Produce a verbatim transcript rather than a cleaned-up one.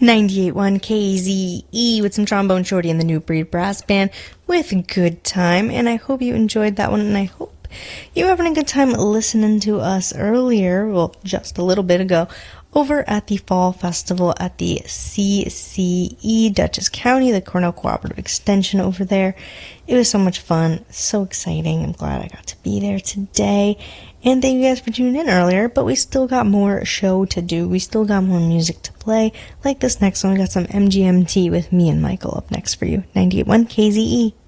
ninety-eight point one K Z E with some Trombone Shorty and the New Breed Brass Band with Good Time, and I hope you enjoyed that one, and I hope you were having a good time listening to us earlier, well, just a little bit ago, over at the Fall Festival at the C C E, Dutchess County, the Cornell Cooperative Extension over there. It was so much fun, so exciting. I'm glad I got to be there today. And thank you guys for tuning in earlier, but we still got more show to do. We still got more music to play. Like this next one, we got some M G M T with me and Michael up next for you. ninety-eight point one K Z E.